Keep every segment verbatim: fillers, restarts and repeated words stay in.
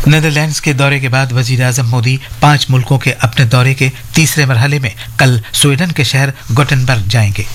Netherlands کے دورے کے بعد وزیر اعظم مودی پانچ ملکوں کے اپنے دورے کے تیسرے مرحلے میں کل سویڈن کے شہر گوٹنبرگ جائیں گے۔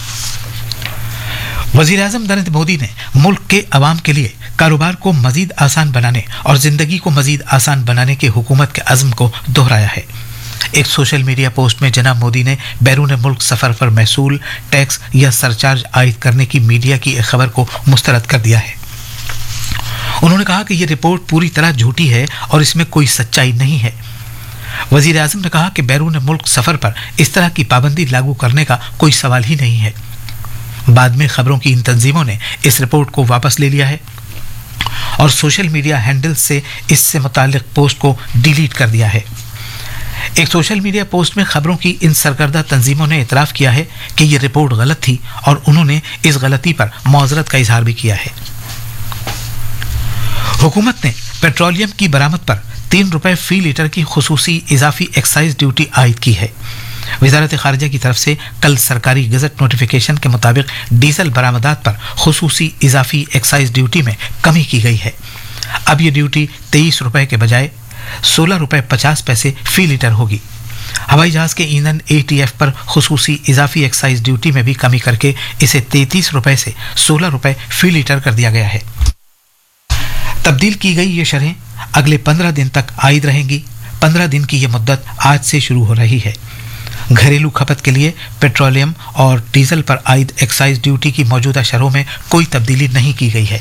وزیر اعظم نریندر مودی نے ملک کے عوام کے لیے کاروبار کو مزید آسان بنانے اور زندگی کو مزید آسان بنانے کے حکومت کے عزم کو دہرایا ہے۔ ایک سوشل میڈیا پوسٹ میں جناب مودی نے بیرون ملک سفر پر محصول، ٹیکس یا سرچارج عائد کرنے کی میڈیا کی ایک خبر کو مسترد کر دیا ہے۔ انہوں نے کہا کہ یہ رپورٹ پوری طرح جھوٹی ہے اور اس میں کوئی سچائی نہیں ہے۔ وزیر اعظم نے کہا کہ بیرون ملک سفر پر اس طرح کی پابندی لاگو کرنے کا کوئی سوال ہی نہیں ہے۔ بعد میں خبروں کی ان تنظیموں نے اس رپورٹ کو واپس لے لیا ہے اور سوشل میڈیا ہینڈل سے اس سے متعلق پوسٹ کو ڈیلیٹ کر دیا ہے۔ ایک سوشل میڈیا پوسٹ میں خبروں کی ان سرکردہ تنظیموں نے اعتراف کیا ہے کہ یہ رپورٹ غلط تھی اور انہوں نے اس غلطی پر معذرت کا اظہار بھی کیا ہے۔ حکومت نے پیٹرولیم کی برآمد پر تین روپے فی لیٹر کی خصوصی اضافی ایکسائز ڈیوٹی عائد کی ہے۔ وزارت خارجہ کی طرف سے کل سرکاری گزٹ نوٹیفیکیشن کے مطابق ڈیزل برآمدات پر خصوصی اضافی ایکسائز ڈیوٹی میں کمی کی گئی ہے۔ اب یہ ڈیوٹی تیئیس روپے کے بجائے سولہ روپے پچاس پیسے فی لیٹر ہوگی۔ ہوائی جہاز کے ایندھن اے ٹی ایف پر خصوصی اضافی ایکسائز ڈیوٹی میں بھی کمی کر کے اسے تینتیس روپے سے سولہ روپے فی لیٹر کر دیا گیا ہے۔ تبدیل کی گئی یہ شرحیں اگلے پندرہ دن تک عائد رہیں گی۔ پندرہ دن کی یہ مدت آج سے شروع ہو رہی ہے۔ گھریلو کھپت کے لیے پیٹرولیم اور ڈیزل پر عائد ایکسائز ڈیوٹی کی موجودہ شرحوں میں کوئی تبدیلی نہیں کی گئی ہے۔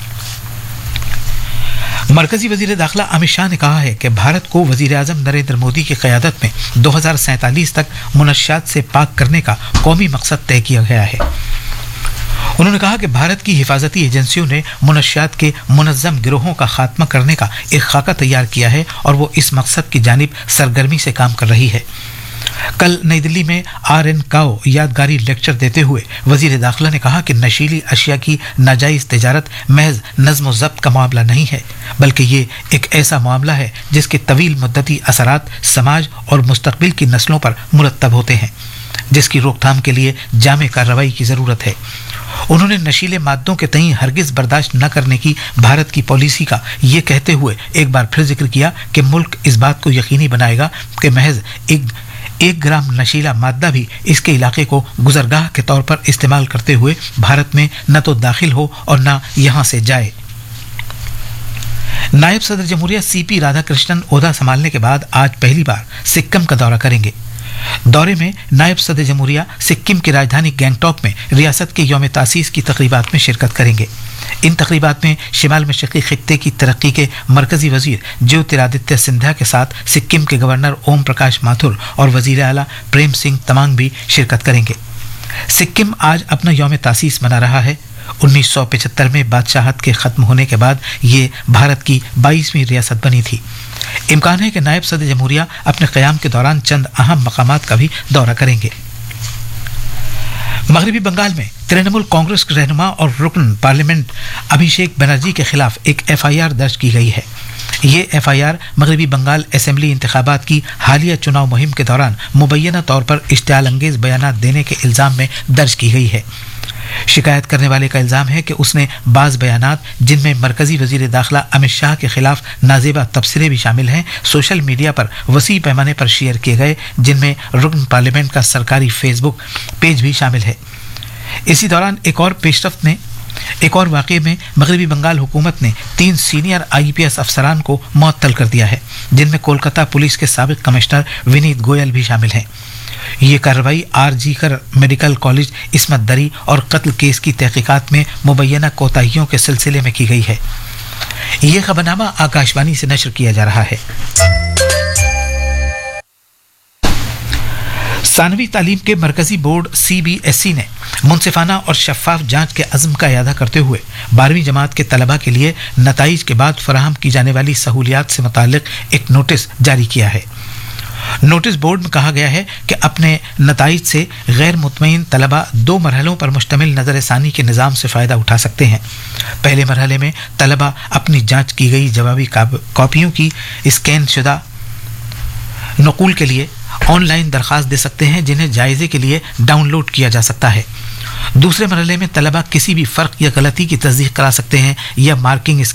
مرکزی وزیر داخلہ امت شاہ نے کہا ہے کہ بھارت کو وزیر اعظم نریندر مودی کی قیادت میں دو ہزار سینتالیس تک منشیات سے پاک کرنے کا قومی مقصد طے کیا گیا ہے۔ انہوں نے کہا کہ بھارت کی حفاظتی ایجنسیوں نے منشیات کے منظم گروہوں کا خاتمہ کرنے کا ایک خاکہ تیار کیا ہے اور وہ اس مقصد کی جانب سرگرمی سے کام کر رہی ہے۔ کل نئی دلی میں آر این کاؤ یادگاری لیکچر دیتے ہوئے وزیر داخلہ نے کہا کہ نشیلی اشیاء کی ناجائز تجارت محض نظم و ضبط کا معاملہ نہیں ہے، بلکہ یہ ایک ایسا معاملہ ہے جس کے طویل مدتی اثرات سماج اور مستقبل کی نسلوں پر مرتب ہوتے ہیں، جس کی روک تھام کے لیے جامع کارروائی کی ضرورت ہے۔ انہوں نے نشیلے مادوں کے تئیں ہرگز برداشت نہ کرنے کی بھارت کی پالیسی کا یہ کہتے ہوئے ایک بار پھر ذکر کیا کہ ملک اس بات کو یقینی بنائے گا کہ محض ایک ایک گرام نشیلا مادہ بھی اس کے علاقے کو گزرگاہ کے طور پر استعمال کرتے ہوئے بھارت میں نہ تو داخل ہو اور نہ یہاں سے جائے۔ نائب صدر جمہوریہ سی پی رادھا کرشنن عہدہ سنبھالنے کے بعد آج پہلی بار سکم کا دورہ کریں گے۔ دورے میں نائب صدر جمہوریہ سکم کی راجدھانی گینگٹاک میں ریاست کے یوم تاسیس کی تقریبات میں شرکت کریں گے۔ ان تقریبات میں شمال مشرقی خطے کی ترقی کے مرکزی وزیر جیوترادتیہ سندھیا کے ساتھ سکم کے گورنر اوم پرکاش ماتھر اور وزیر اعلیٰ پریم سنگھ تمانگ بھی شرکت کریں گے۔ سکم آج اپنا یوم تاسیس منا رہا ہے۔ انیس سو پچہتر میں بادشاہت کے ختم ہونے کے بعد یہ بھارت کی بائیسویں ریاست بنی تھی۔ امکان ہے کہ نائب صدر جمہوریہ اپنے قیام کے دوران چند اہم مقامات کا بھی دورہ کریں گے۔ مغربی بنگال میں ترنمول کانگریس رہنما اور رکن پارلیمنٹ ابھیشیک بنرجی کے خلاف ایک ایف آئی آر درج کی گئی ہے۔ یہ ایف آئی آر مغربی بنگال اسمبلی انتخابات کی حالیہ چناؤ مہم کے دوران مبینہ طور پر اشتعال انگیز بیانات دینے کے الزام میں درج کی گئی ہے۔ شکایت کرنے والے کا الزام ہے کہ اس نے بعض بیانات جن میں مرکزی وزیر داخلہ امت شاہ کے خلاف نازیبہ تبصرے بھی شامل ہیں سوشل میڈیا پر وسیع پیمانے پر شیئر کیے گئے، جن میں رکن پارلیمنٹ کا سرکاری فیس بک پیج بھی شامل ہے۔ اسی دوران ایک اور پیش رفت نے ایک اور واقعے میں مغربی بنگال حکومت نے تین سینئر آئی پی ایس افسران کو معطل کر دیا ہے، جن میں کولکتہ پولیس کے سابق کمشنر ونیت گوئل بھی شامل ہیں۔ یہ کارروائی آر جی کر میڈیکل کالج عصمت دری اور قتل کیس کی تحقیقات میں مبینہ کوتاہیوں کے سلسلے میں کی گئی ہے۔ یہ خبرنامہ آکاشوانی سے نشر کیا جا رہا ہے۔ ثانوی تعلیم کے مرکزی board C B S E نے منصفانہ اور شفاف جانچ کے عزم کا اعادہ کرتے ہوئے بارہویں جماعت کے طلباء کے لیے نتائج کے بعد فراہم کی جانے والی سہولیات سے متعلق ایک نوٹس جاری کیا ہے۔ نوٹس بورڈ میں کہا گیا ہے کہ اپنے نتائج سے غیر مطمئن طلباء دو مرحلوں پر مشتمل نظر ثانی کے نظام سے فائدہ اٹھا سکتے ہیں۔ پہلے مرحلے میں طلباء اپنی جانچ کی گئی جوابی کاپیوں کی اسکین شدہ نقول کے لیے آن لائن درخواست دے سکتے ہیں، جنہیں جائزے کے لیے ڈاؤن لوڈ کیا جا سکتا ہے۔ دوسرے مرحلے میں طلباء کسی بھی فرق یا غلطی کی تصدیق کرا سکتے ہیں یا مارکنگ